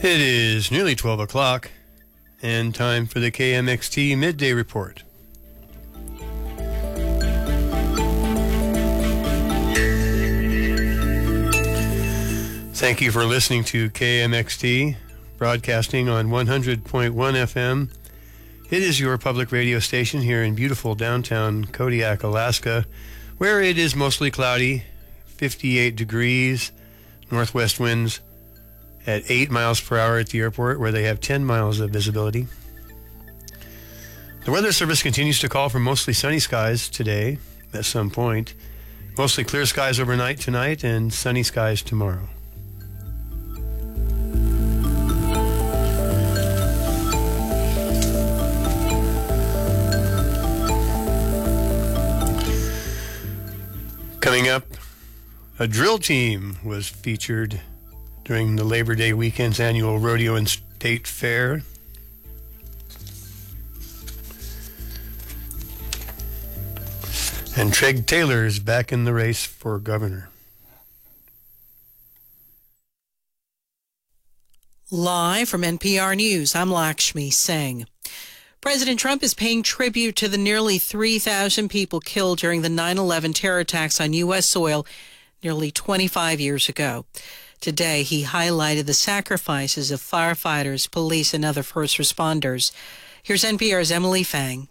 It is nearly 12 o'clock and time for the KMXT Midday Report. Thank you for listening to KMXT, broadcasting on 100.1 FM. It is your public radio station here in beautiful downtown Kodiak, Alaska, where it is mostly cloudy, 58 degrees, northwest winds at 8 miles per hour at the airport, where they have 10 miles of visibility. The Weather Service continues to call for mostly sunny skies today at some point, mostly clear skies overnight tonight, and sunny skies tomorrow. Coming up, a drill team was featured during the Labor Day weekend's annual Rodeo and State Fair. And Treg Taylor is back in the race for governor. Live from NPR News, I'm Lakshmi Singh. President Trump is paying tribute to the nearly 3,000 people killed during the 9/11 terror attacks on U.S. soil nearly 25 years ago. Today, he highlighted the sacrifices of firefighters, police, and other first responders. Here's NPR's Emily Fang.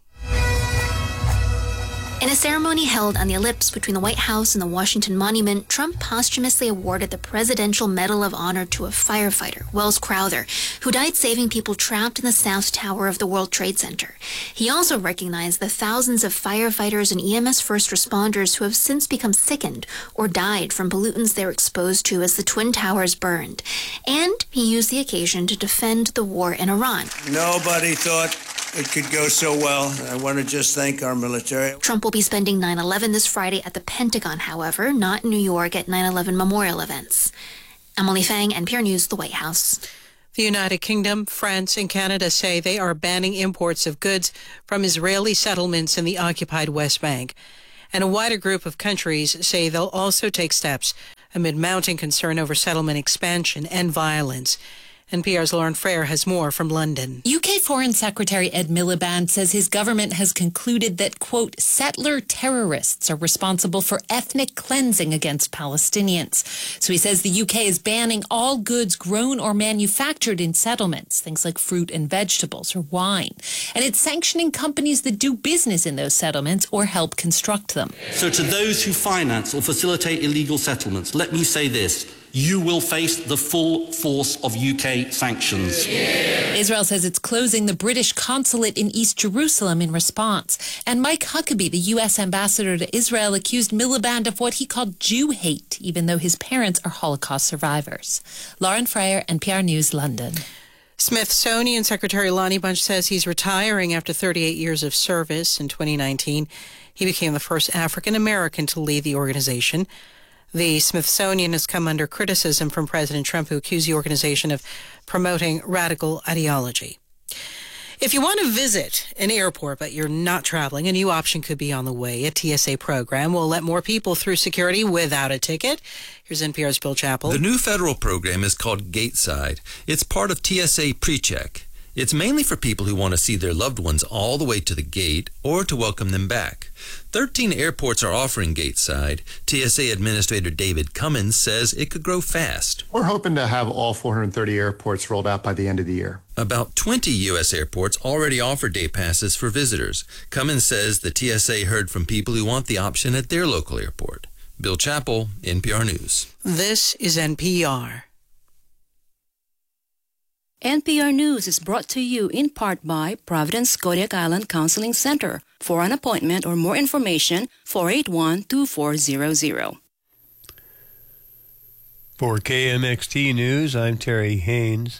In a ceremony held on the ellipse between the White House and the Washington Monument, Trump posthumously awarded the Presidential Medal of Honor to a firefighter, Wells Crowther, who died saving people trapped in the South Tower of the World Trade Center. He also recognized the thousands of firefighters and EMS first responders who have since become sickened or died from pollutants they were exposed to as the Twin Towers burned. And he used the occasion to defend the war in Iran. Nobody thought it could go so well. I want to just thank our military. Trump will be spending 9/11 this Friday at the Pentagon, however, not in New York at 9/11 memorial events. Emily Fang, NPR News, the White House. The United Kingdom, France, and Canada say they are banning imports of goods from Israeli settlements in the occupied West Bank. And a wider group of countries say they'll also take steps amid mounting concern over settlement expansion and violence. NPR's Lauren Frayer has more from London. UK Foreign Secretary Ed Miliband says his government has concluded that, quote, settler terrorists are responsible for ethnic cleansing against Palestinians. So he says the UK is banning all goods grown or manufactured in settlements, things like fruit and vegetables or wine. And it's sanctioning companies that do business in those settlements or help construct them. So to those who finance or facilitate illegal settlements, let me say this. You will face the full force of UK sanctions. Israel says it's closing the British consulate in East Jerusalem in response. And Mike Huckabee, the U.S. ambassador to Israel, accused Miliband of what he called Jew hate, even though his parents are Holocaust survivors. Lauren Frayer, NPR News, London. Smithsonian Secretary Lonnie Bunch says he's retiring after 38 years of service. In 2019, he became the first African American to lead the organization. The Smithsonian has come under criticism from President Trump, who accused the organization of promoting radical ideology. If you want to visit an airport but you're not traveling, a new option could be on the way. A TSA program will let more people through security without a ticket. Here's NPR's Bill Chappell. The new federal program is called Gateside. It's part of TSA PreCheck. It's mainly for people who want to see their loved ones all the way to the gate or to welcome them back. 13 airports are offering Gateside. TSA Administrator David Cummins says it could grow fast. We're hoping to have all 430 airports rolled out by the end of the year. About 20 U.S. airports already offer day passes for visitors. Cummins says the TSA heard from people who want the option at their local airport. Bill Chappell, NPR News. This is NPR. NPR News is brought to you in part by Providence Kodiak Island Counseling Center. For an appointment or more information, 481-2400. For KMXT News, I'm Terry Haynes.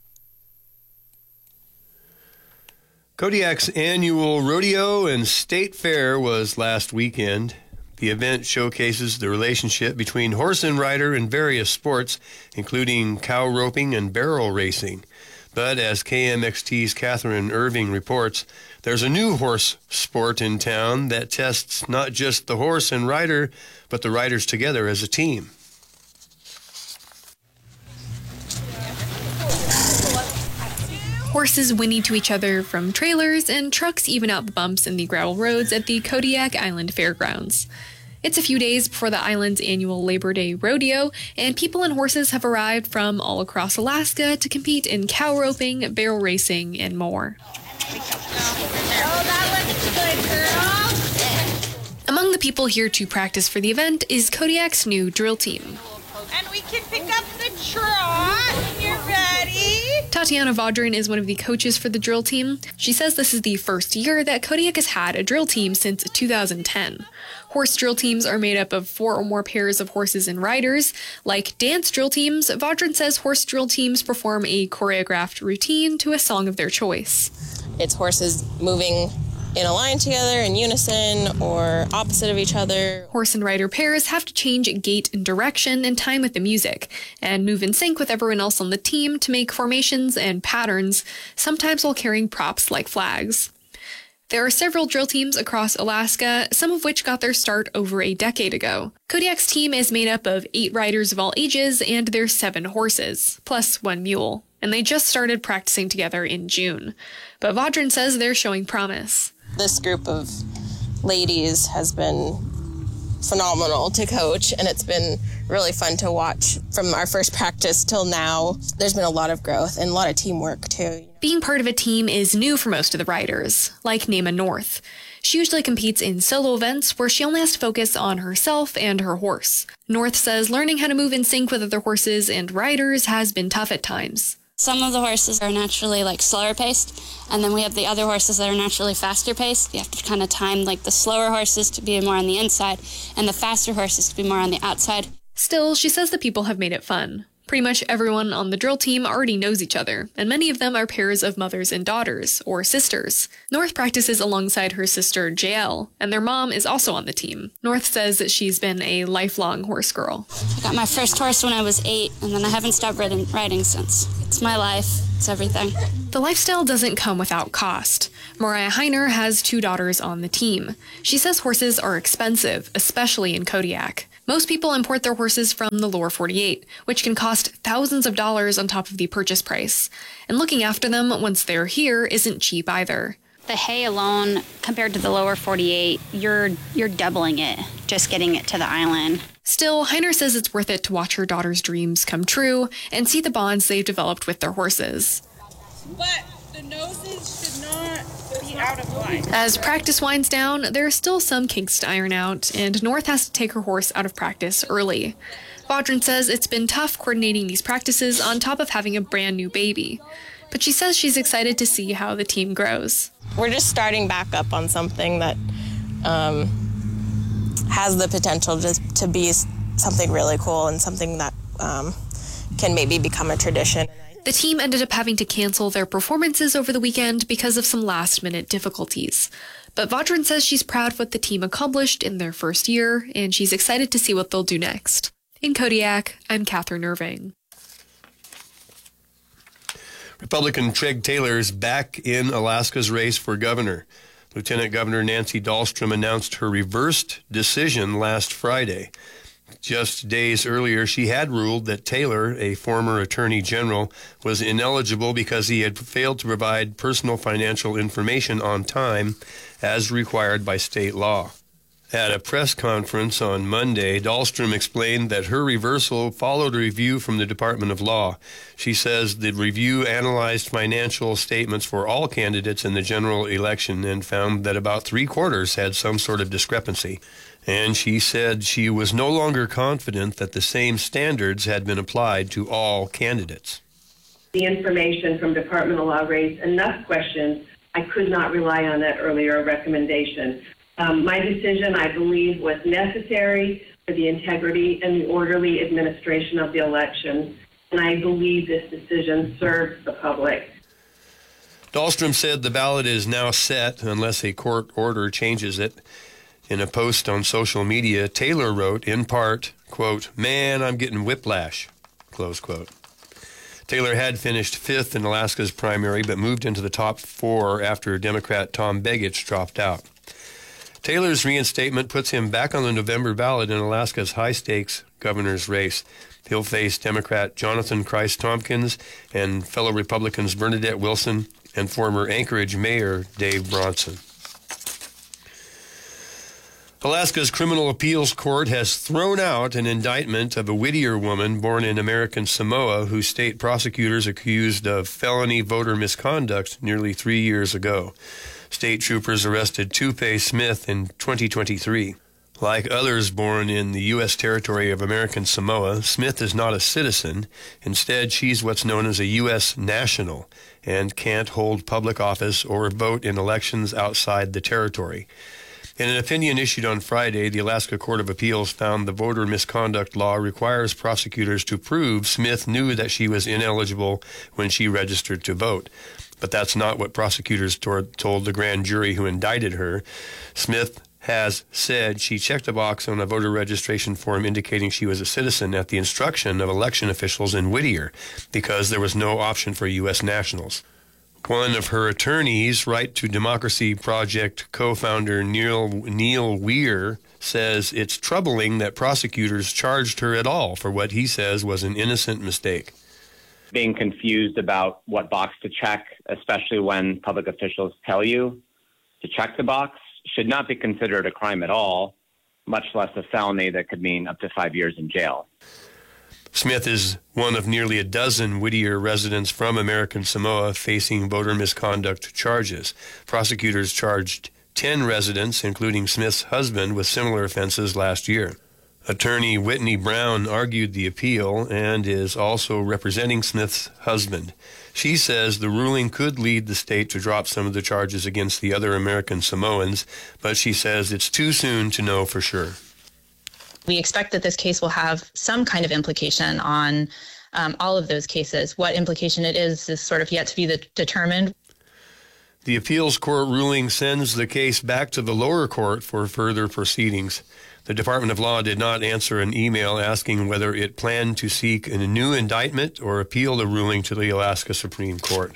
Kodiak's annual Rodeo and State Fair was last weekend. The event showcases the relationship between horse and rider in various sports, including cow roping and barrel racing. But as KMXT's Catherine Irving reports, there's a new horse sport in town that tests not just the horse and rider, but the riders together as a team. Horses whinny to each other from trailers, and trucks even out the bumps in the gravel roads at the Kodiak Island Fairgrounds. It's a few days before the island's annual Labor Day rodeo, and people and horses have arrived from all across Alaska to compete in cow roping, barrel racing, and more. Among the people here to practice for the event is Kodiak's new drill team. And we can pick up the trot when you're ready. Tatiana Vaudrin is one of the coaches for the drill team. She says this is the first year that Kodiak has had a drill team since 2010. Horse drill teams are made up of 4 or more pairs of horses and riders. Like dance drill teams, Vaudrin says horse drill teams perform a choreographed routine to a song of their choice. It's horses moving in a line together, in unison, or opposite of each other. Horse and rider pairs have to change gait and direction in time with the music, and move in sync with everyone else on the team to make formations and patterns, sometimes while carrying props like flags. There are several drill teams across Alaska, some of which got their start over a decade ago. Kodiak's team is made up of 8 riders of all ages, and there's 7 horses, plus 1 mule, and they just started practicing together in June. But Vaudrin says they're showing promise. This group of ladies has been phenomenal to coach, and it's been really fun to watch from our first practice till now. There's been a lot of growth and a lot of teamwork too. Being part of a team is new for most of the riders, like Nema North. She usually competes in solo events where she only has to focus on herself and her horse. North says learning how to move in sync with other horses and riders has been tough at times. Some of the horses are naturally slower paced, and then we have the other horses that are naturally faster paced. You have to kind of time the slower horses to be more on the inside and the faster horses to be more on the outside. Still, she says the people have made it fun. Pretty much everyone on the drill team already knows each other, and many of them are pairs of mothers and daughters, or sisters. North practices alongside her sister, JL, and their mom is also on the team. North says that she's been a lifelong horse girl. I got my first horse when I was 8, and then I haven't stopped riding since. It's my life. It's everything. The lifestyle doesn't come without cost. Mariah Heiner has 2 daughters on the team. She says horses are expensive, especially in Kodiak. Most people import their horses from the lower 48, which can cost thousands of dollars on top of the purchase price. And looking after them once they're here isn't cheap either. The hay alone, compared to the lower 48, you're doubling it, just getting it to the island. Still, Heiner says it's worth it to watch her daughter's dreams come true and see the bonds they've developed with their horses. But the noses should not be out of line. As practice winds down, there are still some kinks to iron out, and North has to take her horse out of practice early. Vaudrin says it's been tough coordinating these practices on top of having a brand new baby. But she says she's excited to see how the team grows. We're just starting back up on something that has the potential to be something really cool and something that can maybe become a tradition. The team ended up having to cancel their performances over the weekend because of some last-minute difficulties. But Vaudrin says she's proud of what the team accomplished in their first year, and she's excited to see what they'll do next. In Kodiak, I'm Catherine Irving. Republican Treg Taylor is back in Alaska's race for governor. Lieutenant Governor Nancy Dahlstrom announced her reversed decision last Friday. Just days earlier, she had ruled that Taylor, a former attorney general, was ineligible because he had failed to provide personal financial information on time as required by state law. At a press conference on Monday, Dahlstrom explained that her reversal followed a review from the Department of Law. She says the review analyzed financial statements for all candidates in the general election and found that about 3/4 had some sort of discrepancy. And she said she was no longer confident that the same standards had been applied to all candidates. The information from Department of Law raised enough questions. I could not rely on that earlier recommendation. My decision, I believe, was necessary for the integrity and the orderly administration of the election, and I believe this decision serves the public. Dahlstrom said the ballot is now set unless a court order changes it. In a post on social media, Taylor wrote, in part, quote, "Man, I'm getting whiplash," close quote. Taylor had finished 5th in Alaska's primary, but moved into the top 4 after Democrat Tom Begich dropped out. Taylor's reinstatement puts him back on the November ballot in Alaska's high-stakes governor's race. He'll face Democrat Jonathan Christ Tompkins and fellow Republicans Bernadette Wilson and former Anchorage Mayor Dave Bronson. Alaska's Criminal Appeals Court has thrown out an indictment of a Whittier woman born in American Samoa who state prosecutors accused of felony voter misconduct nearly 3 years ago. State troopers arrested Tupe Smith in 2023. Like others born in the U.S. territory of American Samoa, Smith is not a citizen. Instead, she's what's known as a U.S. national and can't hold public office or vote in elections outside the territory. In an opinion issued on Friday, the Alaska Court of Appeals found the voter misconduct law requires prosecutors to prove Smith knew that she was ineligible when she registered to vote. But that's not what prosecutors told the grand jury who indicted her. Smith has said she checked a box on a voter registration form indicating she was a citizen at the instruction of election officials in Whittier because there was no option for U.S. nationals. One of her attorneys, Right to Democracy Project co-founder Neil Weir, says it's troubling that prosecutors charged her at all for what he says was an innocent mistake. Being confused about what box to check, especially when public officials tell you to check the box, should not be considered a crime at all, much less a felony that could mean up to 5 years in jail. Smith is one of nearly a dozen Whittier residents from American Samoa facing voter misconduct charges. Prosecutors charged 10 residents, including Smith's husband, with similar offenses last year. Attorney Whitney Brown argued the appeal and is also representing Smith's husband. She says the ruling could lead the state to drop some of the charges against the other American Samoans, but she says it's too soon to know for sure. We expect that this case will have some kind of implication on all of those cases. What implication it is sort of yet to be determined. The appeals court ruling sends the case back to the lower court for further proceedings. The Department of Law did not answer an email asking whether it planned to seek a new indictment or appeal the ruling to the Alaska Supreme Court.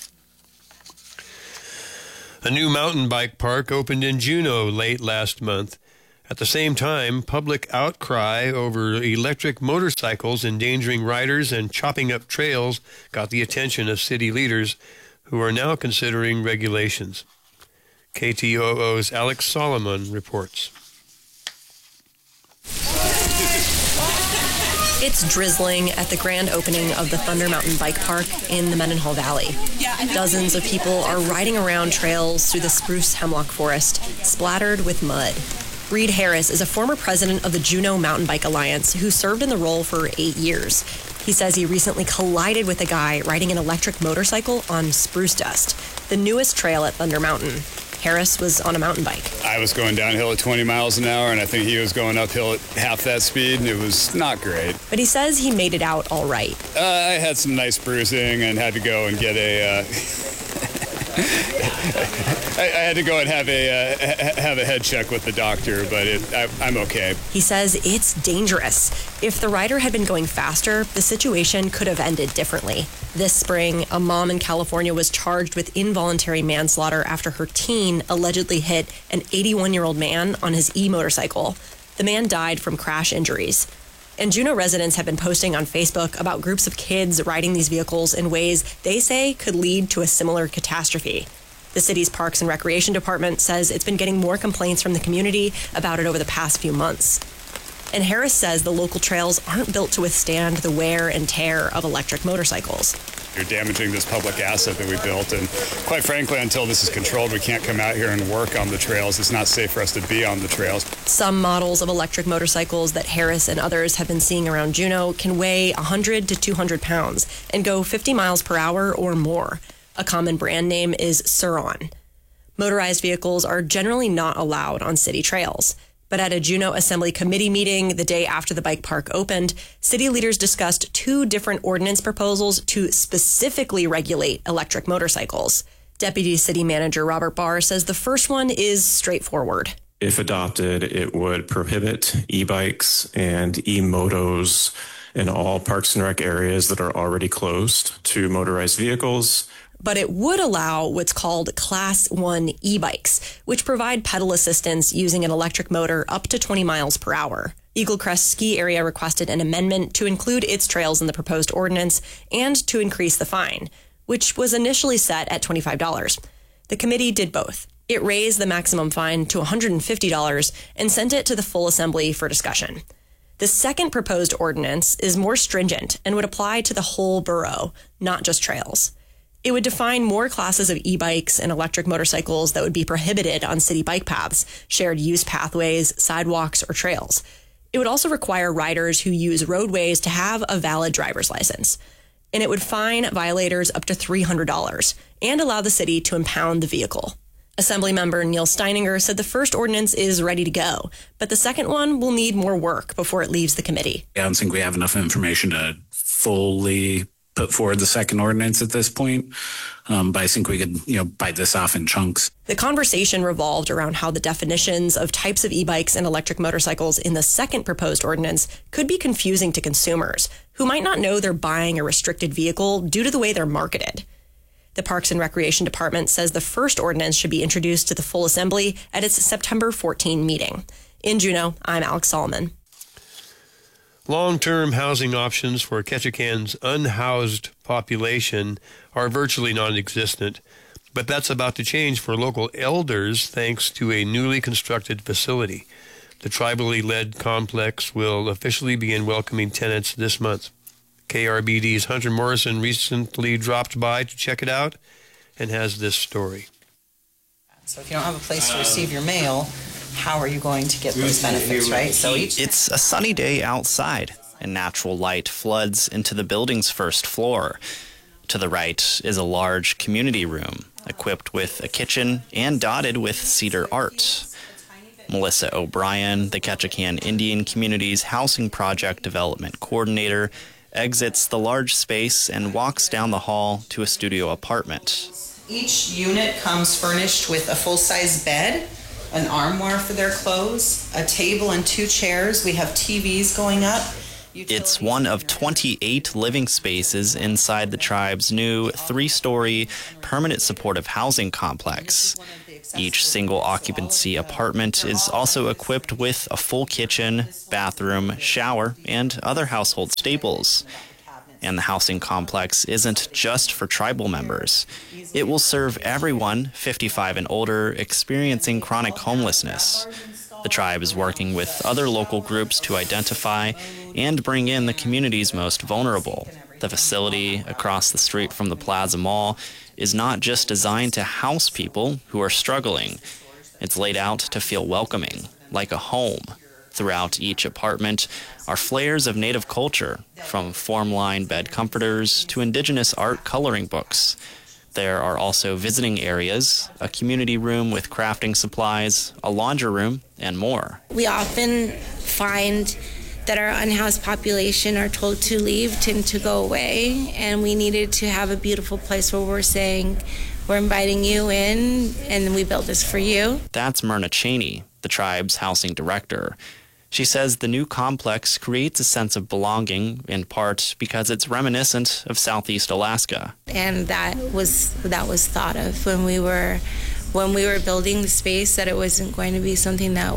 A new mountain bike park opened in Juneau late last month. At the same time, public outcry over electric motorcycles endangering riders and chopping up trails got the attention of city leaders who are now considering regulations. KTOO's Alex Solomon reports. It's drizzling at the grand opening of the Thunder Mountain Bike Park in the Mendenhall Valley. Dozens of people are riding around trails through the spruce hemlock forest, splattered with mud. Reed Harris is a former president of the Juneau Mountain Bike Alliance who served in the role for 8 years. He says he recently collided with a guy riding an electric motorcycle on spruce dust, the newest trail at Thunder Mountain. Harris was on a mountain bike. I was going downhill at 20 miles an hour, and I think he was going uphill at half that speed, and it was not great. But he says he made it out all right. I had some nice bruising and had to go and get a... I had to go and have a head check with the doctor, but I'm okay. He says it's dangerous. If the rider had been going faster, the situation could have ended differently. This spring, a mom in California was charged with involuntary manslaughter after her teen allegedly hit an 81-year-old man on his e-motorcycle. The man died from crash injuries. And Juneau residents have been posting on Facebook about groups of kids riding these vehicles in ways they say could lead to a similar catastrophe. The city's Parks and Recreation Department says it's been getting more complaints from the community about it over the past few months. And Harris says the local trails aren't built to withstand the wear and tear of electric motorcycles. You're damaging this public asset that we built, and quite frankly, until this is controlled, we can't come out here and work on the trails. It's not safe for us to be on the trails. Some models of electric motorcycles that Harris and others have been seeing around Juneau can weigh 100 to 200 pounds and go 50 miles per hour or more. A common brand name is Sur-Ron. Motorized vehicles are generally not allowed on city trails. But at a Juneau Assembly Committee meeting the day after the bike park opened, city leaders discussed 2 different ordinance proposals to specifically regulate electric motorcycles. Deputy City Manager Robert Barr says the first one is straightforward. If adopted, it would prohibit e-bikes and e-motos in all parks and rec areas that are already closed to motorized vehicles. But it would allow what's called Class 1 e-bikes, which provide pedal assistance using an electric motor up to 20 miles per hour. Eagle Crest Ski Area requested an amendment to include its trails in the proposed ordinance and to increase the fine, which was initially set at $25. The committee did both. It raised the maximum fine to $150 and sent it to the full assembly for discussion. The second proposed ordinance is more stringent and would apply to the whole borough, not just trails. It would define more classes of e-bikes and electric motorcycles that would be prohibited on city bike paths, shared use pathways, sidewalks, or trails. It would also require riders who use roadways to have a valid driver's license. And it would fine violators up to $300 and allow the city to impound the vehicle. Assemblymember Neil Steininger said the first ordinance is ready to go, but the second one will need more work before it leaves the committee. I don't think we have enough information to fully put forward the second ordinance at this point, but I think we could, bite this off in chunks. The conversation revolved around how the definitions of types of e-bikes and electric motorcycles in the second proposed ordinance could be confusing to consumers who might not know they're buying a restricted vehicle due to the way they're marketed. The Parks and Recreation Department says the first ordinance should be introduced to the full assembly at its September 14 meeting. In Juneau, I'm Alex Solomon. Long-term housing options for Ketchikan's unhoused population are virtually non-existent, but that's about to change for local elders thanks to a newly constructed facility. The tribally led complex will officially begin welcoming tenants this month. KRBD's Hunter Morrison recently dropped by to check it out and has this story. So if you don't have a place to receive your mail, how are you going to get those benefits, right? So it's a sunny day outside, and natural light floods into the building's first floor. To the right is a large community room, equipped with a kitchen and dotted with cedar art. Melissa O'Brien, the Ketchikan Indian Community's Housing Project Development Coordinator, exits the large space and walks down the hall to a studio apartment. Each unit comes furnished with a full-size bed, an armoire for their clothes, a table and 2 chairs. We have TVs going up. It's one of 28 living spaces inside the tribe's new 3-story permanent supportive housing complex. Each single occupancy apartment is also equipped with a full kitchen, bathroom, shower, and other household staples. And the housing complex isn't just for tribal members. It will serve everyone 55 and older experiencing chronic homelessness. The tribe is working with other local groups to identify and bring in the community's most vulnerable. The facility across the street from the Plaza Mall is not just designed to house people who are struggling. It's laid out to feel welcoming, like a home. Throughout each apartment are flares of native culture, from form-lined bed comforters to indigenous art coloring books. There are also visiting areas, a community room with crafting supplies, a laundry room, and more. We often find that our unhoused population are told to leave, tend to go away, and we needed to have a beautiful place where we're saying, we're inviting you in, and we built this for you. That's Myrna Cheney, the tribe's housing director. She says the new complex creates a sense of belonging, in part because it's reminiscent of Southeast Alaska. And that was thought of when we were building the space, that it wasn't going to be something that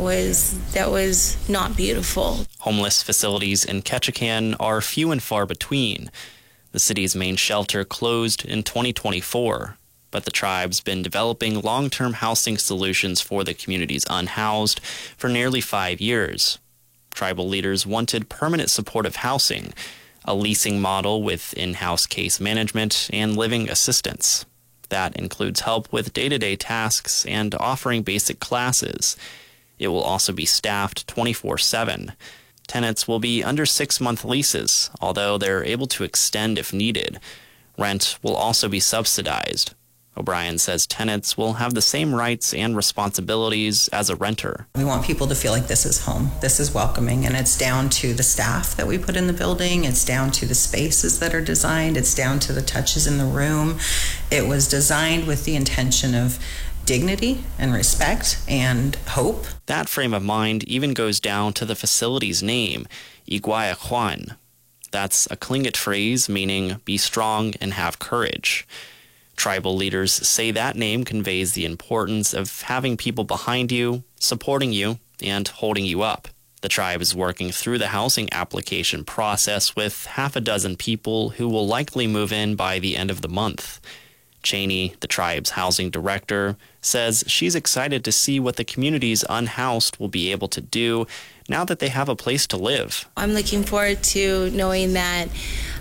was not beautiful. Homeless facilities in Ketchikan are few and far between. The city's main shelter closed in 2024, but the tribe's been developing long-term housing solutions for the community's unhoused for nearly 5 years. Tribal leaders wanted permanent supportive housing, a leasing model with in-house case management and living assistance. That includes help with day-to-day tasks and offering basic classes. It will also be staffed 24/7. Tenants will be under 6-month leases, although they're able to extend if needed. Rent will also be subsidized. O'Brien says tenants will have the same rights and responsibilities as a renter. We want people to feel like this is home, this is welcoming, and it's down to the staff that we put in the building, it's down to the spaces that are designed, it's down to the touches in the room. It was designed with the intention of dignity and respect and hope. That frame of mind even goes down to the facility's name, Iguaya Juan. That's a Tlingit phrase meaning be strong and have courage. Tribal leaders say that name conveys the importance of having people behind you, supporting you, and holding you up. The tribe is working through the housing application process with half a dozen people who will likely move in by the end of the month. Cheney, the tribe's housing director, says she's excited to see what the community's unhoused will be able to do now that they have a place to live. I'm looking forward to knowing that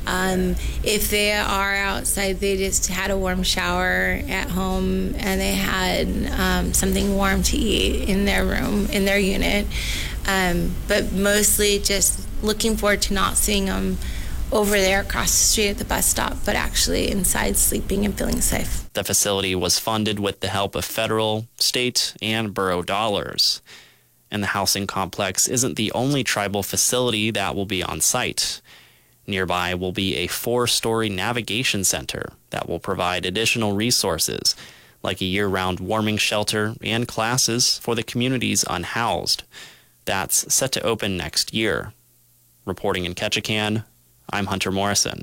if they are outside, they just had a warm shower at home and they had something warm to eat in their room, in their unit. But mostly just looking forward to not seeing them over there across the street at the bus stop, but actually inside sleeping and feeling safe. The facility was funded with the help of federal, state, and borough dollars. And the housing complex isn't the only tribal facility that will be on site. Nearby will be a 4-story navigation center that will provide additional resources, like a year-round warming shelter and classes for the community's unhoused. That's set to open next year. Reporting in Ketchikan, I'm Hunter Morrison.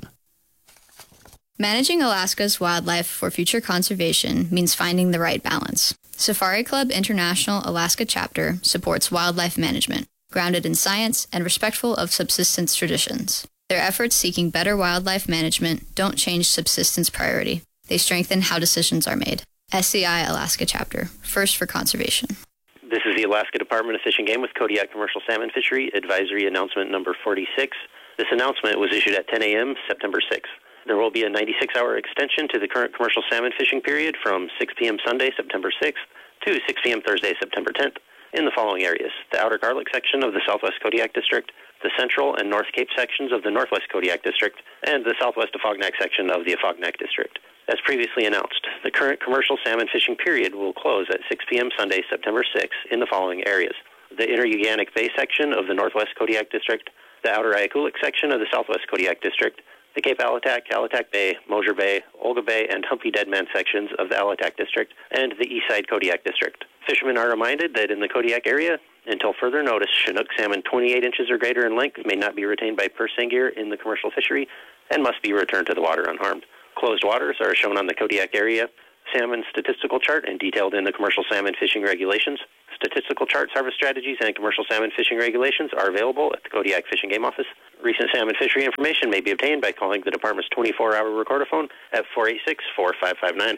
Managing Alaska's wildlife for future conservation means finding the right balance. Safari Club International Alaska Chapter supports wildlife management, grounded in science and respectful of subsistence traditions. Their efforts seeking better wildlife management don't change subsistence priority. They strengthen how decisions are made. SCI Alaska Chapter, first for conservation. This is the Alaska Department of Fish and Game with Kodiak Commercial Salmon Fishery Advisory Announcement number 46. This announcement was issued at 10 a.m. September 6th. There will be a 96-hour extension to the current commercial salmon fishing period from 6 p.m. Sunday, September 6th to 6 p.m. Thursday, September 10th in the following areas: the Outer Garlic section of the Southwest Kodiak District, the Central and North Cape sections of the Northwest Kodiak District, and the Southwest Afognak section of the Afognak District. As previously announced, the current commercial salmon fishing period will close at 6 p.m. Sunday, September 6th in the following areas: the Inner Uganic Bay section of the Northwest Kodiak District, the Outer Ayakulik section of the Southwest Kodiak District, the Cape Alatak, Alatak Bay, Mosier Bay, Olga Bay, and Humpy Deadman sections of the Alatak District, and the Eastside Kodiak District. Fishermen are reminded that in the Kodiak area, until further notice, Chinook salmon 28 inches or greater in length may not be retained by purse seine gear in the commercial fishery and must be returned to the water unharmed. Closed waters are shown on the Kodiak area salmon statistical chart and detailed in the commercial salmon fishing regulations. Statistical charts, harvest strategies, and commercial salmon fishing regulations are available at the Kodiak Fish and Game Office. Recent salmon fishery information may be obtained by calling the department's 24-hour recordaphone at 486-4559.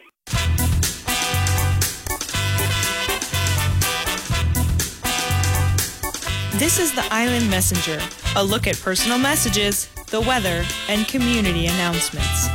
This is the Island Messenger, a look at personal messages, the weather, and community announcements.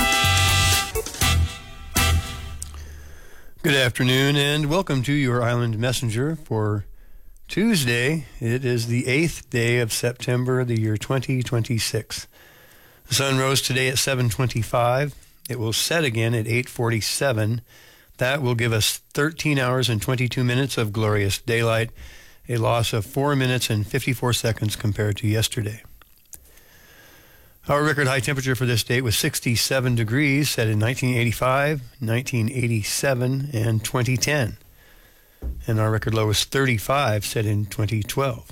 Good afternoon and welcome to your Island Messenger for Tuesday. It is the 8th day of September, the year 2026. The sun rose today at 7:25. It will set again at 8:47. That will give us 13 hours and 22 minutes of glorious daylight, a loss of 4 minutes and 54 seconds compared to yesterday. Our record high temperature for this date was 67 degrees, set in 1985, 1987, and 2010. And our record low was 35, set in 2012.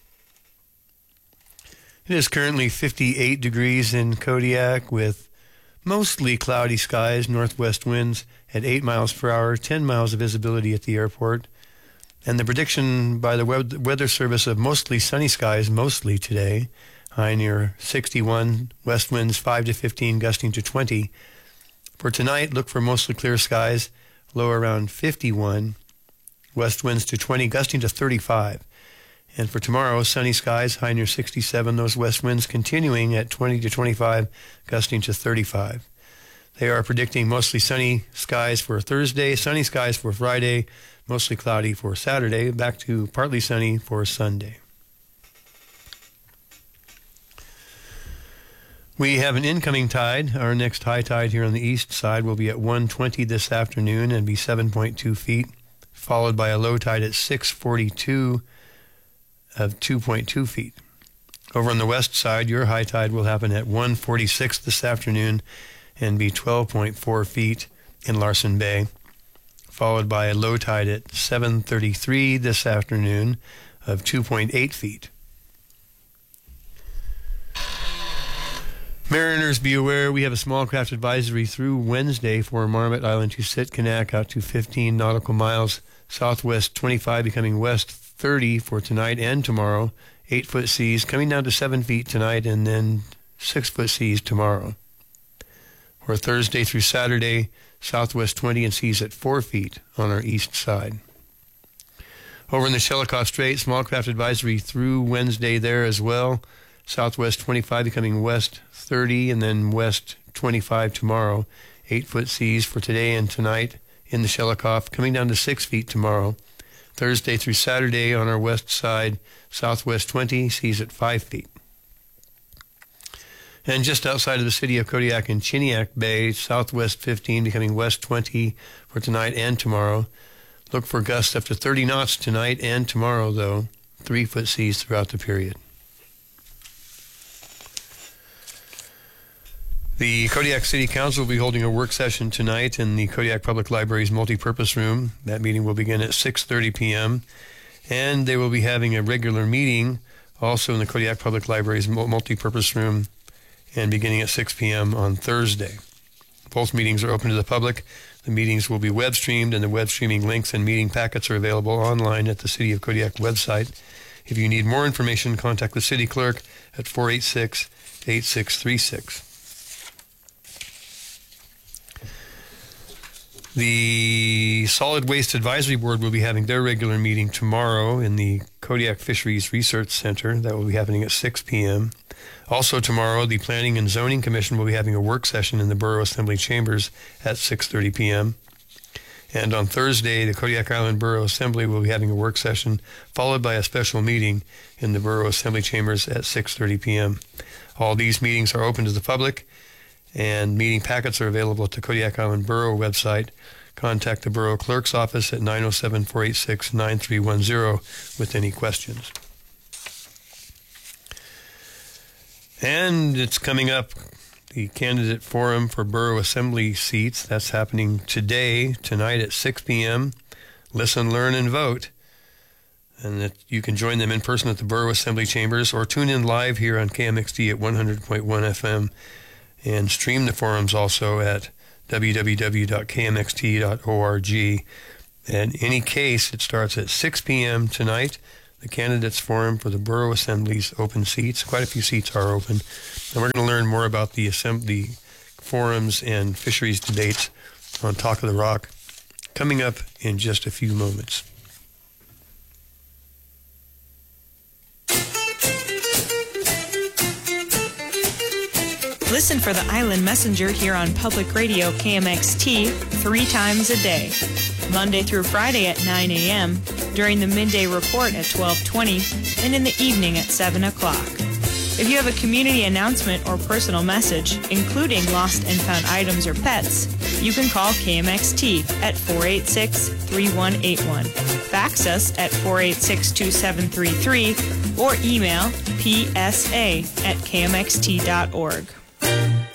It is currently 58 degrees in Kodiak with mostly cloudy skies, northwest winds at 8 miles per hour, 10 miles of visibility at the airport. And the prediction by the Weather Service of mostly sunny skies mostly today. High near 61, west winds 5 to 15, gusting to 20. For tonight, look for mostly clear skies, low around 51, west winds to 20, gusting to 35. And for tomorrow, sunny skies, high near 67, those west winds continuing at 20 to 25, gusting to 35. They are predicting mostly sunny skies for Thursday, sunny skies for Friday, mostly cloudy for Saturday, back to partly sunny for Sunday. We have an incoming tide. Our next high tide here on the east side will be at 1:20 this afternoon and be 7.2 feet, followed by a low tide at 6:42 of 2.2 feet. Over on the west side, your high tide will happen at 1:46 this afternoon and be 12.4 feet in Larsen Bay, followed by a low tide at 7:33 this afternoon of 2.8 feet. Mariners, be aware, we have a small craft advisory through Wednesday for Marmot Island to Sitkinak out to 15 nautical miles, southwest 25 becoming west 30 for tonight and tomorrow. 8-foot seas coming down to 7 feet tonight, and then 6-foot seas tomorrow. For Thursday through Saturday, southwest 20 and seas at 4 feet on our east side. Over in the Shelikof Strait, small craft advisory through Wednesday there as well. Southwest 25 becoming west 30 and then west 25 tomorrow. 8-foot seas for today and tonight in the Shelikof, coming down to 6 feet tomorrow. Thursday through Saturday on our west side, southwest 20, seas at 5 feet. And just outside of the city of Kodiak in Chiniak Bay, southwest 15 becoming west 20 for tonight and tomorrow. Look for gusts up to 30 knots tonight and tomorrow, though. 3-foot seas throughout the period. The Kodiak City Council will be holding a work session tonight in the Kodiak Public Library's multipurpose room. That meeting will begin at 6:30 p.m. And they will be having a regular meeting also in the Kodiak Public Library's multipurpose room and beginning at 6 p.m. on Thursday. Both meetings are open to the public. The meetings will be web streamed, and the web streaming links and meeting packets are available online at the City of Kodiak website. If you need more information, contact the city clerk at 486-8636. The Solid Waste Advisory Board will be having their regular meeting tomorrow in the Kodiak Fisheries Research Center. That will be happening at 6 p.m. Also tomorrow, the Planning and Zoning Commission will be having a work session in the Borough Assembly Chambers at 6:30 p.m. And on Thursday, the Kodiak Island Borough Assembly will be having a work session followed by a special meeting in the Borough Assembly Chambers at 6:30 p.m. All these meetings are open to the public, and meeting packets are available at the Kodiak Island Borough website. Contact the Borough Clerk's office at 907-486-9310 with any questions. And it's coming up, the candidate forum for Borough Assembly seats. That's happening tonight at 6 p.m. Listen, learn, and vote. And that you can join them in person at the Borough Assembly Chambers or tune in live here on KMXT at 100.1 FM. And stream the forums also at www.kmxt.org. In any case, it starts at 6 p.m. tonight, the candidates forum for the Borough Assembly's open seats. Quite a few seats are open. And we're going to learn more about the forums and fisheries debates on Talk of the Rock coming up in just a few moments. Listen for the Island Messenger here on Public Radio KMXT 3 times a day, Monday through Friday at 9 a.m., during the midday report at 12:20, and in the evening at 7 o'clock. If you have a community announcement or personal message, including lost and found items or pets, you can call KMXT at 486-3181, fax us at 486-2733, or email psa@kmxt.org.